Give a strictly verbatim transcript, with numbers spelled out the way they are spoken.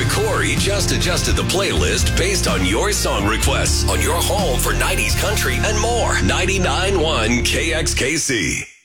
Corey just adjusted the playlist based on your song requests on your home for nineties country and more. ninety-nine point one K X K C.